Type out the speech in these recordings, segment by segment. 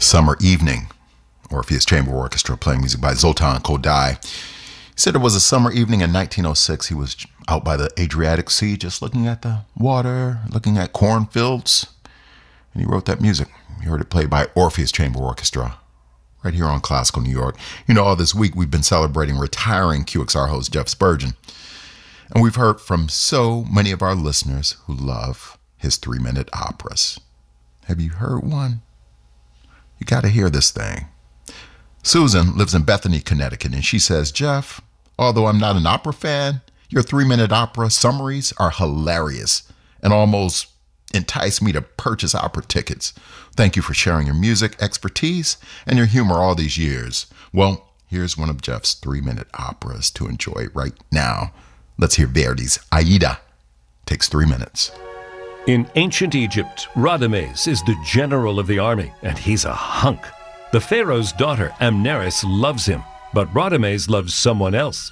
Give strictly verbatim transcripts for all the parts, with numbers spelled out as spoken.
Summer Evening, Orpheus Chamber Orchestra playing music by Zoltan Kodály. He said it was a summer evening in nineteen oh six. He was out by the Adriatic Sea just looking at the water, looking at cornfields, and he wrote that music. You heard it played by Orpheus Chamber Orchestra right here on Classical New York. You know, all this week we've been celebrating retiring Q X R host Jeff Spurgeon, and we've heard from so many of our listeners who love his three-minute operas. Have you heard one? You got to hear this thing. Susan lives in Bethany, Connecticut, and she says, Jeff, although I'm not an opera fan, your three-minute opera summaries are hilarious and almost entice me to purchase opera tickets. Thank you for sharing your music, expertise, and your humor all these years. Well, here's one of Jeff's three-minute operas to enjoy right now. Let's hear Verdi's Aida. Takes three minutes. In ancient Egypt, Radames is the general of the army, and he's a hunk. The pharaoh's daughter, Amneris, loves him, but Radames loves someone else.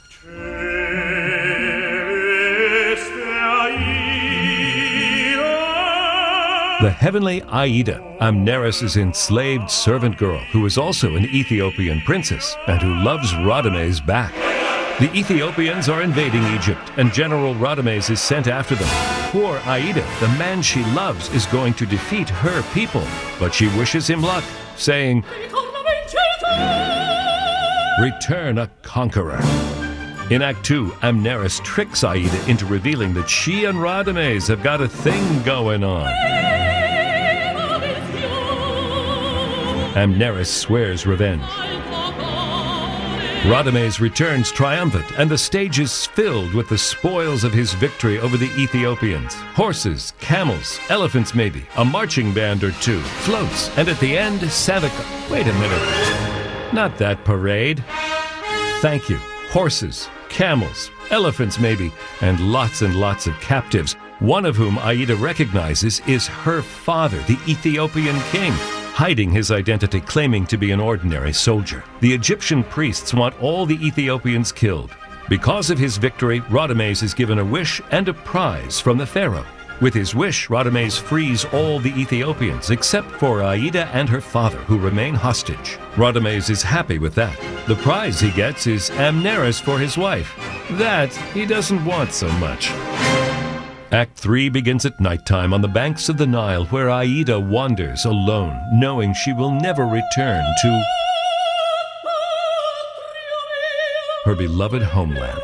The heavenly Aida, Amneris' enslaved servant girl, who is also an Ethiopian princess and who loves Radames back. The Ethiopians are invading Egypt, and General Radames is sent after them. Poor Aida, the man she loves, is going to defeat her people, but she wishes him luck, saying, "Return a conqueror." In Act two, Amneris tricks Aida into revealing that she and Radames have got a thing going on. Amneris swears revenge. Radames returns triumphant, and the stage is filled with the spoils of his victory over the Ethiopians. Horses, camels, elephants maybe, a marching band or two, floats, and at the end, Santa Claus. Wait a minute. Not that parade. Thank you. Horses, camels, elephants maybe, and lots and lots of captives, one of whom Aida recognizes is her father, the Ethiopian king, hiding his identity, claiming to be an ordinary soldier. The Egyptian priests want all the Ethiopians killed. Because of his victory, Radames is given a wish and a prize from the pharaoh. With his wish, Radames frees all the Ethiopians except for Aida and her father, who remain hostage. Radames is happy with that. The prize he gets is Amneris for his wife. That he doesn't want so much. Act three begins at nighttime on the banks of the Nile, where Aida wanders alone, knowing she will never return to her beloved homeland.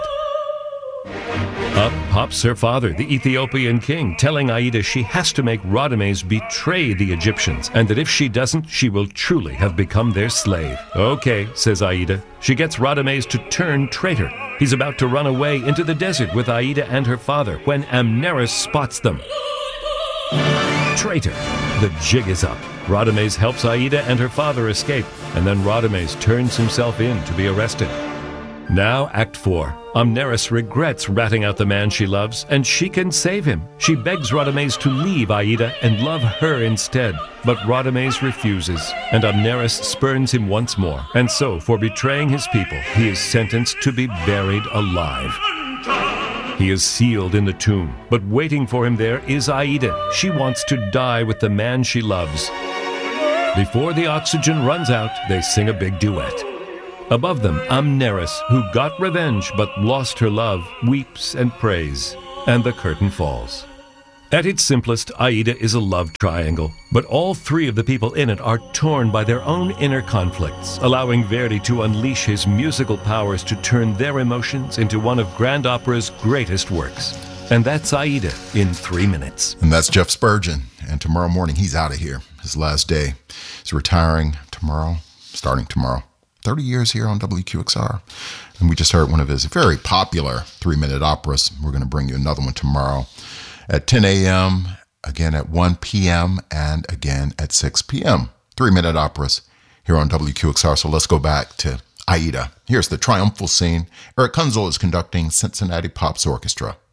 Up pops her father, the Ethiopian king, telling Aida she has to make Radames betray the Egyptians, and that if she doesn't, she will truly have become their slave. Okay, says Aida. She gets Radames to turn traitor. He's about to run away into the desert with Aida and her father when Amneris spots them. Traitor! The jig is up. Radames helps Aida and her father escape, and then Radames turns himself in to be arrested. Now, Act four. Amneris regrets ratting out the man she loves, and she can save him. She begs Radames to leave Aida and love her instead. But Radames refuses, and Amneris spurns him once more. And so, for betraying his people, he is sentenced to be buried alive. He is sealed in the tomb, but waiting for him there is Aida. She wants to die with the man she loves. Before the oxygen runs out, they sing a big duet. Above them, Amneris, who got revenge but lost her love, weeps and prays, and the curtain falls. At its simplest, Aida is a love triangle, but all three of the people in it are torn by their own inner conflicts, allowing Verdi to unleash his musical powers to turn their emotions into one of grand opera's greatest works. And that's Aida in three minutes. And that's Jeff Spurgeon. And tomorrow morning, he's out of here. His last day. He's retiring tomorrow, starting tomorrow. thirty years here on W Q X R. And we just heard one of his very popular three-minute operas. We're going to bring you another one tomorrow at ten a.m., again at one p.m., and again at six p.m. Three-minute operas here on W Q X R. So let's go back to Aida. Here's the triumphal scene. Eric Kunzel is conducting Cincinnati Pops Orchestra.